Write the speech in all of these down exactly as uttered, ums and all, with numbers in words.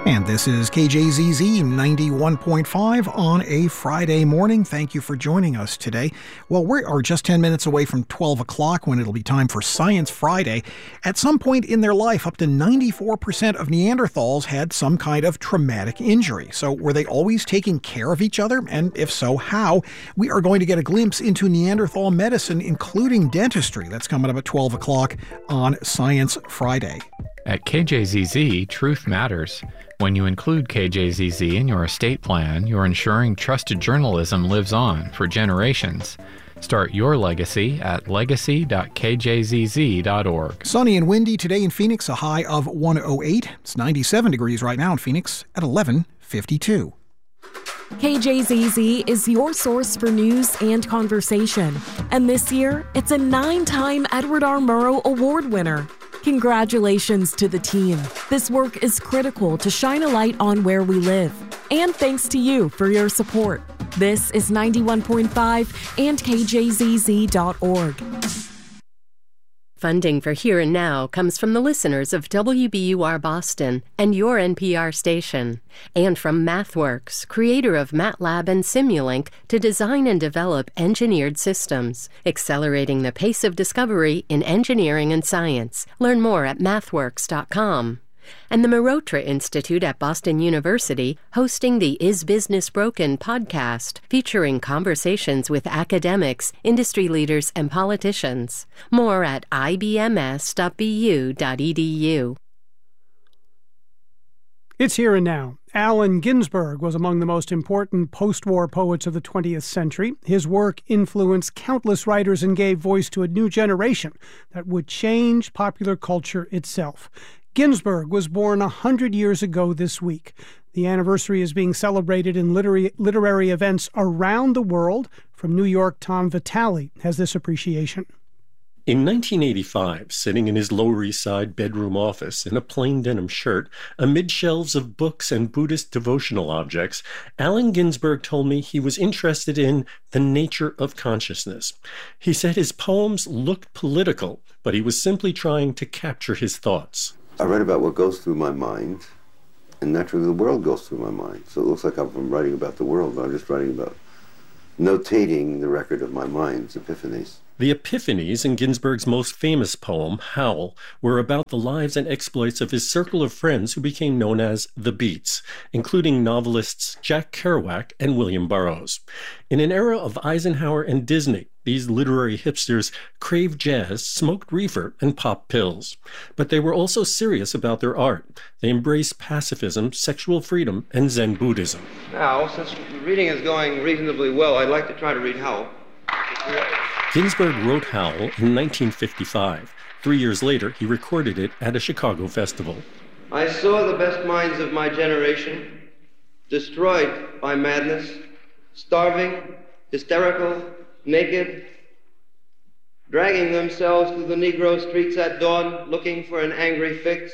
And this is K J Z Z ninety-one point five on a Friday morning. Thank you for joining us today. Well, we are just ten minutes away from twelve o'clock when it'll be time for Science Friday. At some point in their life, up to ninety-four percent of Neanderthals had some kind of traumatic injury. So were they always taking care of each other? And if so, how? We are going to get a glimpse into Neanderthal medicine, including dentistry. That's coming up at twelve o'clock on Science Friday. At K J Z Z, truth matters. When you include K J Z Z in your estate plan, you're ensuring trusted journalism lives on for generations. Start your legacy at legacy dot k j z z dot org. Sunny and windy today in Phoenix, a high of one oh eight. It's ninety-seven degrees right now in Phoenix at eleven fifty-two. K J Z Z is your source for news and conversation. And this year, it's a nine-time Edward R. Murrow Award winner. Congratulations to the team. This work is critical to shine a light on where we live. And thanks to you for your support. This is ninety-one point five and k j z z dot org. Funding for Here and Now comes from the listeners of W B U R Boston and your N P R station, and from MathWorks, creator of MATLAB and Simulink, to design and develop engineered systems, accelerating the pace of discovery in engineering and science. Learn more at mathworks dot com. And the Marotra Institute at Boston University, hosting the Is Business Broken podcast, featuring conversations with academics, industry leaders, and politicians. More at i b m s dot b u dot e d u. It's Here and Now. Allen Ginsberg was among the most important post-war poets of the twentieth century. His work influenced countless writers and gave voice to a new generation that would change popular culture itself. Ginsberg was born one hundred years ago this week. The anniversary is being celebrated in literary, literary events around the world. From New York, Tom Vitale has this appreciation. In nineteen eighty-five, sitting in his Lower East Side bedroom office in a plain denim shirt, amid shelves of books and Buddhist devotional objects, Allen Ginsberg told me he was interested in the nature of consciousness. He said his poems looked political, but he was simply trying to capture his thoughts. I write about what goes through my mind, and naturally the world goes through my mind. So it looks like I'm writing about the world, but I'm just writing about notating the record of my mind's epiphanies. The epiphanies in Ginsberg's most famous poem, Howl, were about the lives and exploits of his circle of friends who became known as the Beats, including novelists Jack Kerouac and William Burroughs. In an era of Eisenhower and Disney, these literary hipsters craved jazz, smoked reefer, and popped pills. But they were also serious about their art. They embraced pacifism, sexual freedom, and Zen Buddhism. Now, since reading is going reasonably well, I'd like to try to read Howl. Ginsberg wrote Howl in nineteen fifty-five. Three years later, he recorded it at a Chicago festival. I saw the best minds of my generation destroyed by madness, starving, hysterical, naked, dragging themselves through the Negro streets at dawn looking for an angry fix,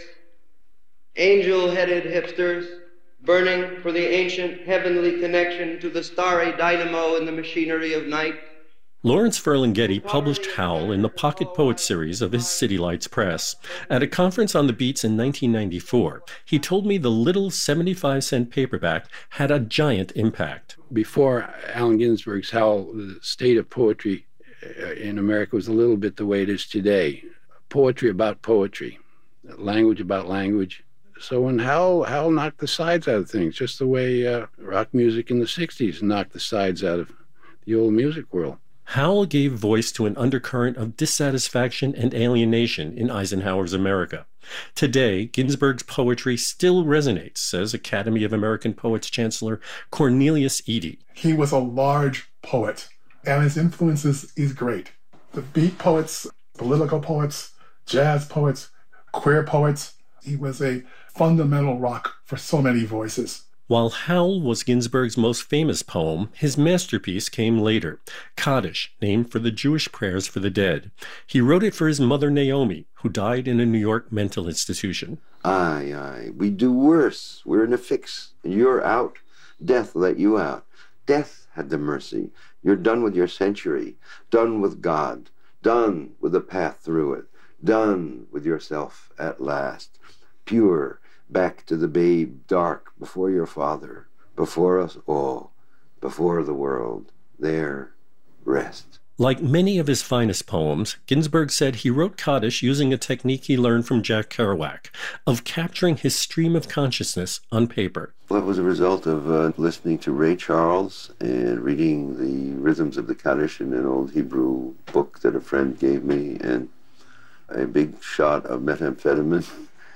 angel-headed hipsters burning for the ancient heavenly connection to the starry dynamo in the machinery of night. Lawrence Ferlinghetti published Howl in the Pocket Poet series of his City Lights Press. At a conference on the Beats in nineteen ninety-four, he told me the little seventy-five cent paperback had a giant impact. Before Allen Ginsberg's Howl, the state of poetry in America was a little bit the way it is today. Poetry about poetry, language about language. So when Howl, Howl knocked the sides out of things, just the way uh, rock music in the sixties knocked the sides out of the old music world. Howl gave voice to an undercurrent of dissatisfaction and alienation in Eisenhower's America. Today, Ginsberg's poetry still resonates, says Academy of American Poets Chancellor Cornelius Eady. He was a large poet, and his influences is great. The beat poets, political poets, jazz poets, queer poets. He was a fundamental rock for so many voices. While Howl was Ginsberg's most famous poem, his masterpiece came later, Kaddish, named for the Jewish prayers for the dead. He wrote it for his mother Naomi, who died in a New York mental institution. Aye, aye, we do worse. We're in a fix, and you're out. Death let you out. Death had the mercy. You're done with your century, done with God, done with the path through it, done with yourself at last. Pure, back to the babe dark before your father, before us all, before the world. There, rest. Like many of his finest poems, Ginsberg said he wrote Kaddish using a technique he learned from Jack Kerouac, of capturing his stream of consciousness on paper. Well, it was a result of uh, listening to Ray Charles and reading the rhythms of the Kaddish in an old Hebrew book that a friend gave me, and a big shot of methamphetamine.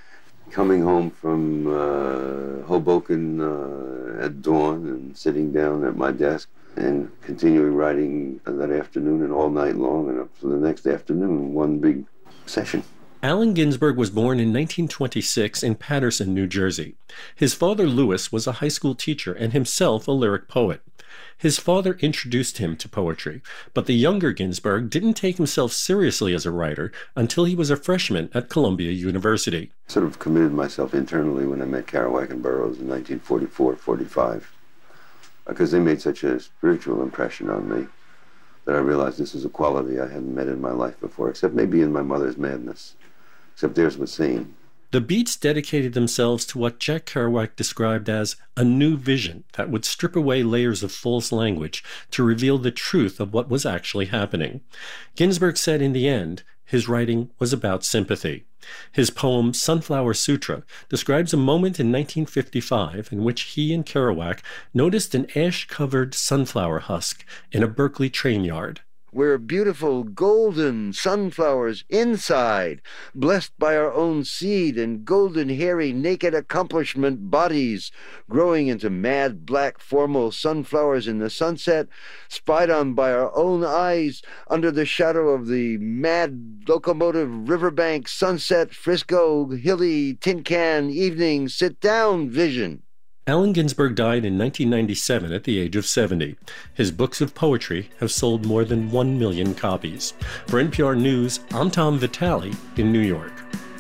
Coming home from uh, Hoboken uh, at dawn and sitting down at my desk and continuing writing that afternoon and all night long and up to the next afternoon, one big session. Allen Ginsberg was born in nineteen twenty-six in Paterson, New Jersey. His father, Louis, was a high school teacher and himself a lyric poet. His father introduced him to poetry, but the younger Ginsberg didn't take himself seriously as a writer until he was a freshman at Columbia University. I sort of committed myself internally when I met Kerouac and Burroughs in nineteen forty-four forty-five, because they made such a spiritual impression on me that I realized this is a quality I hadn't met in my life before, except maybe in my mother's madness, except theirs was sane. The Beats dedicated themselves to what Jack Kerouac described as a new vision that would strip away layers of false language to reveal the truth of what was actually happening. Ginsberg said in the end, his writing was about sympathy. His poem Sunflower Sutra describes a moment in nineteen fifty-five in which he and Kerouac noticed an ash-covered sunflower husk in a Berkeley train yard. We're beautiful golden sunflowers inside, blessed by our own seed and golden hairy naked accomplishment bodies, growing into mad black formal sunflowers in the sunset, spied on by our own eyes under the shadow of the mad locomotive riverbank sunset Frisco hilly tin can evening sit down vision. Allen Ginsberg died in nineteen ninety-seven at the age of seventy. His books of poetry have sold more than one million copies. For N P R News, I'm Tom Vitale in New York.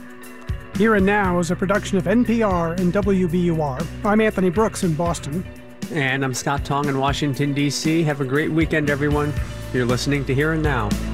Here and Now is a production of N P R and W B U R. I'm Anthony Brooks in Boston. And I'm Scott Tong in Washington, D C Have a great weekend, everyone. You're listening to Here and Now.